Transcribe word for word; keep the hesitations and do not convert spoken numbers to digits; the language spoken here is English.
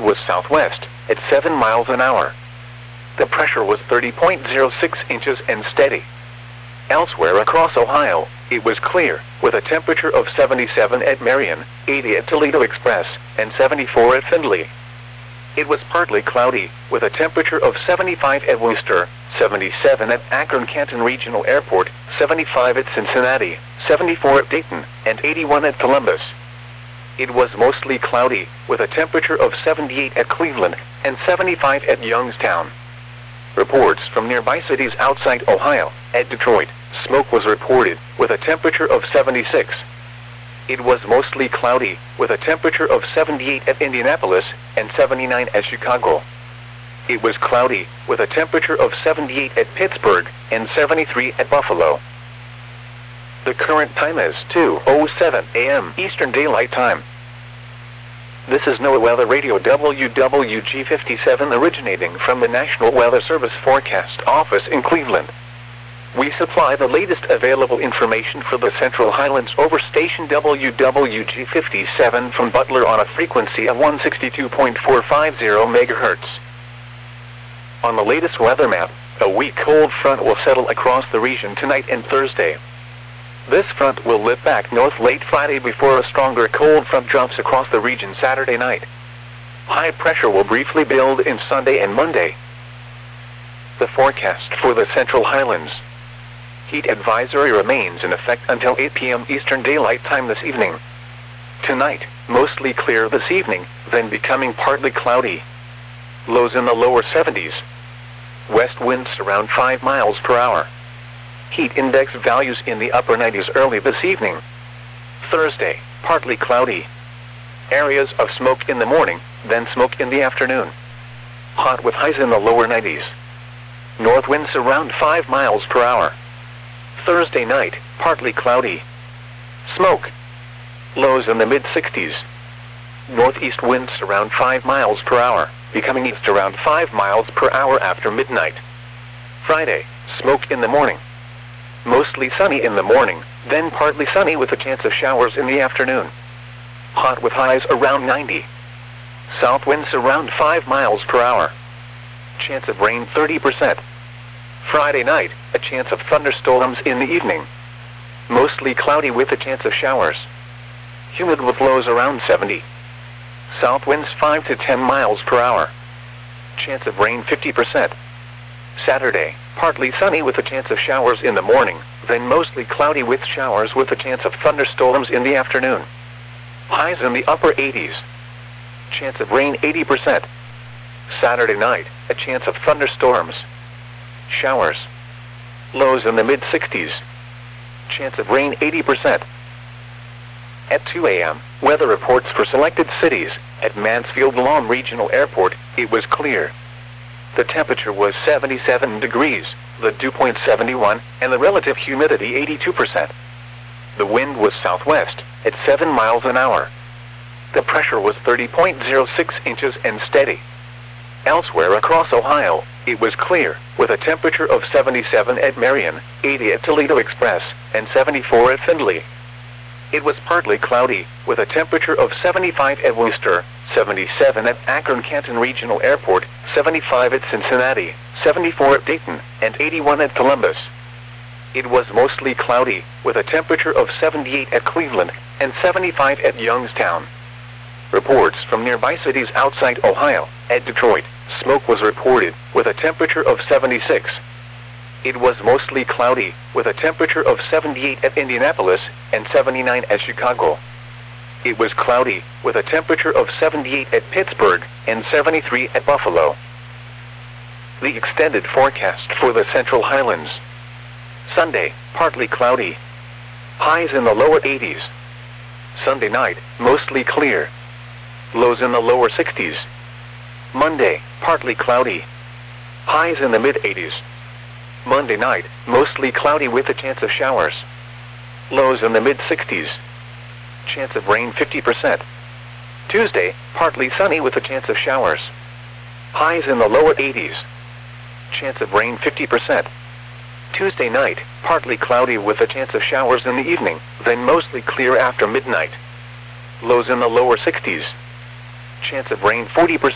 was southwest, at seven miles an hour. The pressure was thirty point zero six inches and steady. Elsewhere across Ohio, it was clear, with a temperature of seventy-seven at Marion, eighty at Toledo Express, and seventy-four at Findlay. It was partly cloudy, with a temperature of seventy-five at Worcester, seventy-seven at Akron-Canton Regional Airport, seventy-five at Cincinnati, seventy-four at Dayton, and eighty-one at Columbus. It was mostly cloudy, with a temperature of seventy-eight at Cleveland, and seventy-five at Youngstown. Reports from nearby cities outside Ohio, at Detroit, smoke was reported, with a temperature of seventy-six. It was mostly cloudy, with a temperature of seventy-eight at Indianapolis, and seventy-nine at Chicago. It was cloudy, with a temperature of seventy-eight at Pittsburgh, and seventy-three at Buffalo. The current time is two oh seven a m Eastern Daylight Time. This is NOAA Weather Radio W W G fifty-seven originating from the National Weather Service Forecast Office in Cleveland. We supply the latest available information for the Central Highlands over station W W G fifty-seven from Butler on a frequency of one sixty-two point four five zero megahertz. On the latest weather map, a weak cold front will settle across the region tonight and Thursday. This front will lift back north late Friday before a stronger cold front drops across the region Saturday night. High pressure will briefly build in Sunday and Monday. The forecast for the Central Highlands. Heat advisory remains in effect until eight p m Eastern Daylight Time this evening. Tonight, mostly clear this evening, then becoming partly cloudy. Lows in the lower seventies. West winds around five miles per hour. Heat index values in the upper nineties early this evening. Thursday, partly cloudy. Areas of smoke in the morning, then smoke in the afternoon. Hot with highs in the lower nineties. North winds around five miles per hour. Thursday night, partly cloudy. Smoke. Lows in the mid sixties. Northeast winds around five miles per hour, becoming east around five miles per hour after midnight. Friday, smoke in the morning. Mostly sunny in the morning, then partly sunny with a chance of showers in the afternoon. Hot with highs around ninety. South winds around five miles per hour. Chance of rain thirty percent. Friday night, a chance of thunderstorms in the evening. Mostly cloudy with a chance of showers. Humid with lows around seventy. South winds five to ten miles per hour. Chance of rain fifty percent. Saturday, partly sunny with a chance of showers in the morning, then mostly cloudy with showers with a chance of thunderstorms in the afternoon. Highs in the upper eighties. Chance of rain eighty percent. Saturday night, a chance of thunderstorms. Showers. Lows in the mid sixties. Chance of rain eighty percent. At two a m, weather reports for selected cities. At Mansfield-Lom Regional Airport, it was clear. The temperature was seventy-seven degrees, the dew point seventy-one, and the relative humidity eighty-two percent. The wind was southwest, at seven miles an hour. The pressure was thirty point zero six inches and steady. Elsewhere across Ohio, it was clear, with a temperature of seventy-seven at Marion, eighty at Toledo Express, and seventy-four at Findlay. It was partly cloudy, with a temperature of seventy-five at Worcester, seventy-seven at Akron-Canton Regional Airport, seventy-five at Cincinnati, seventy-four at Dayton, and eighty-one at Columbus. It was mostly cloudy, with a temperature of seventy-eight at Cleveland, and seventy-five at Youngstown. Reports from nearby cities outside Ohio, at Detroit, smoke was reported, with a temperature of seventy-six. It was mostly cloudy, with a temperature of seventy-eight at Indianapolis, and seventy-nine at Chicago. It was cloudy, with a temperature of seventy-eight at Pittsburgh, and seventy-three at Buffalo. The extended forecast for the Central Highlands. Sunday, partly cloudy. Highs in the lower eighties. Sunday night, mostly clear. Lows in the lower sixties. Monday, partly cloudy. Highs in the mid eighties. Monday night, mostly cloudy with a chance of showers. Lows in the mid sixties. Chance of rain fifty percent. Tuesday, partly sunny with a chance of showers. Highs in the lower eighties. Chance of rain fifty percent. Tuesday night, partly cloudy with a chance of showers in the evening, then mostly clear after midnight. Lows in the lower sixties. Chance of rain forty percent.